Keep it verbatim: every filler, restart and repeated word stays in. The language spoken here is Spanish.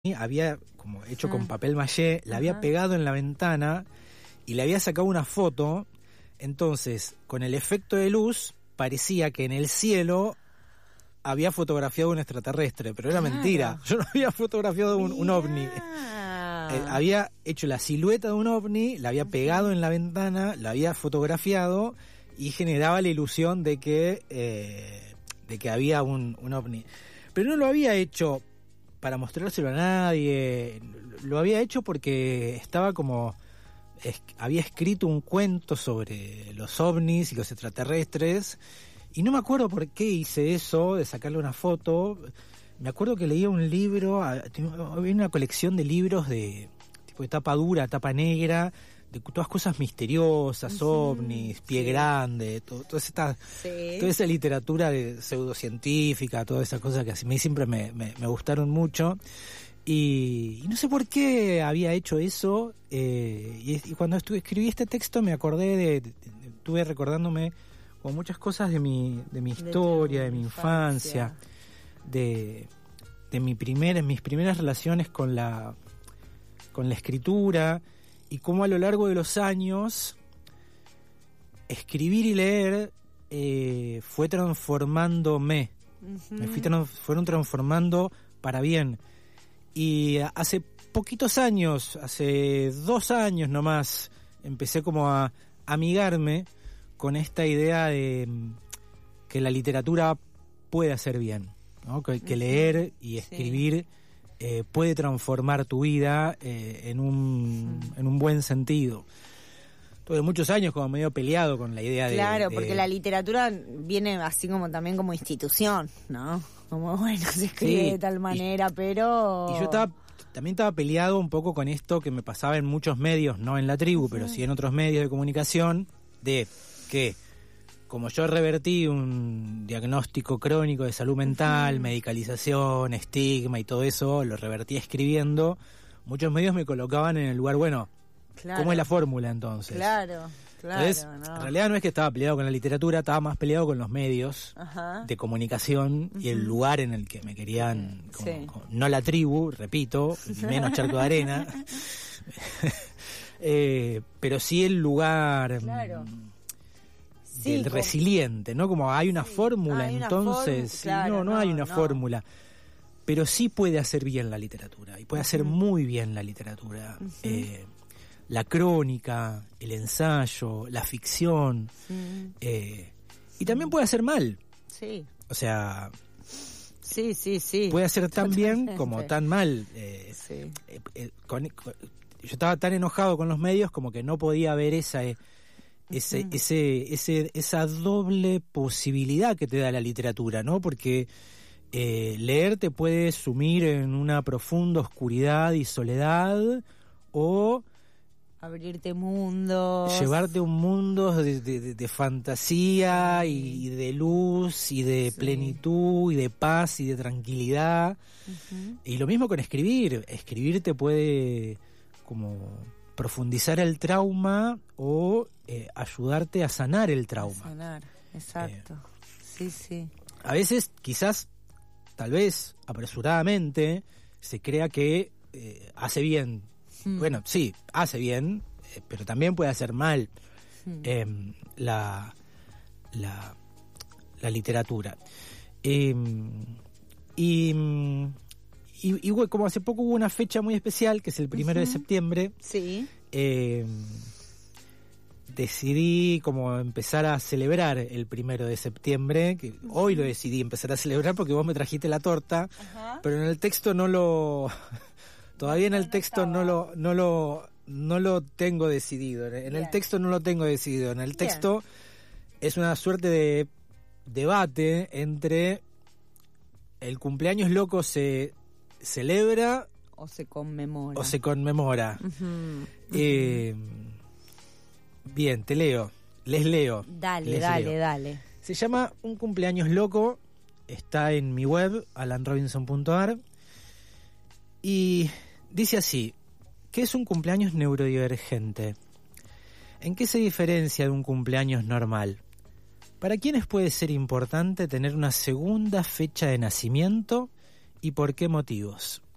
había como hecho con papel maché, la Ajá. había pegado en la ventana y le había sacado una foto. Entonces, con el efecto de luz, parecía que en el cielo había fotografiado un extraterrestre, pero era Claro. mentira. Yo no había fotografiado un, un ovni. Eh, había hecho la silueta de un ovni, la había pegado en la ventana, la había fotografiado y generaba la ilusión de que eh, de que había un, un ovni. Pero no lo había hecho para mostrárselo a nadie, lo había hecho porque estaba como... Es, había escrito un cuento sobre los ovnis y los extraterrestres y no me acuerdo por qué hice eso, de sacarle una foto. Me acuerdo que leía un libro, había una colección de libros de tipo de tapa dura, tapa negra, de todas cosas misteriosas, uh-huh, ovnis, pie sí. grande, todo, toda, esta, sí. toda esa literatura de pseudocientífica, todas esas cosas que a mí siempre me, me, me gustaron mucho. Y, y no sé por qué había hecho eso, eh, y, y cuando estuve, escribí este texto me acordé de, de, de estuve recordándome con muchas cosas de mi de mi historia, de, de mi infancia, infancia de, de mi primer, mis primeras relaciones con la con la escritura y cómo a lo largo de los años escribir y leer eh, fue transformándome, uh-huh. me fui trans, fueron transformando para bien. Y hace poquitos años, hace dos años nomás, empecé como a amigarme con esta idea de que la literatura puede hacer bien, ¿no? Que, que leer y escribir sí. eh, puede transformar tu vida eh, en un sí. en un buen sentido. Tuve muchos años como medio peleado con la idea de... Claro, de, porque la literatura viene así como también como institución, ¿no? Como, bueno, se escribe sí, de tal manera, y, pero... Y yo estaba también estaba peleado un poco con esto que me pasaba en muchos medios, no en La Tribu, uh-huh. pero sí en otros medios de comunicación, de que como yo revertí un diagnóstico crónico de salud mental, uh-huh. medicalización, estigma y todo eso, lo revertí escribiendo, muchos medios me colocaban en el lugar, bueno, claro. ¿cómo es la fórmula entonces? Claro. Claro, Entonces, no. en realidad no es que estaba peleado con la literatura, estaba más peleado con los medios Ajá. de comunicación uh-huh. y el lugar en el que me querían, como, sí. como, no La Tribu, repito, menos Charco de Arena, eh, pero sí el lugar claro. sí, del como... resiliente, ¿no? Como hay una sí. fórmula, hay entonces, una claro, no, no, no hay una no. fórmula, pero sí puede hacer bien la literatura, y puede uh-huh. hacer muy bien la literatura, uh-huh. eh, la crónica, el ensayo, la ficción, mm. eh, y también puede hacer mal. Sí. O sea, sí, sí, sí. puede hacer tan bien como tan mal. Eh, sí. eh, eh, con, con, yo estaba tan enojado con los medios como que no podía ver esa, eh, ese, uh-huh. ese, ese, esa doble posibilidad que te da la literatura, ¿no? Porque eh, leer te puede sumir en una profunda oscuridad y soledad, o abrirte mundos, llevarte un mundo de, de, de fantasía y de luz y de sí. plenitud y de paz y de tranquilidad. Uh-huh. Y lo mismo con escribir. Escribir te puede como profundizar el trauma o eh, ayudarte a sanar el trauma. A sanar, exacto. Eh, sí, sí. A veces, quizás, tal vez apresuradamente, se crea que eh, hace bien. Bueno, sí, hace bien, eh, pero también puede hacer mal mm. eh, la, la, la literatura. Eh, y, y, y como hace poco hubo una fecha muy especial, que es el primero uh-huh. de septiembre, sí. eh, decidí como empezar a celebrar el primero de septiembre, que uh-huh. hoy lo decidí empezar a celebrar porque vos me trajiste la torta, uh-huh. pero en el texto no lo... Todavía en el texto no lo no lo no lo tengo decidido. En Bien. el texto no lo tengo decidido. En el texto Bien. es una suerte de debate entre el cumpleaños loco se celebra o se conmemora. O se conmemora. Uh-huh. Eh, bien, te leo. Les leo. Dale, les dale, leo. dale. Se llama Un cumpleaños loco. Está en mi web, alan robinson punto a r. Y dice así: ¿qué es un cumpleaños neurodivergente? ¿En qué se diferencia de un cumpleaños normal? ¿Para quiénes puede ser importante tener una segunda fecha de nacimiento y por qué motivos?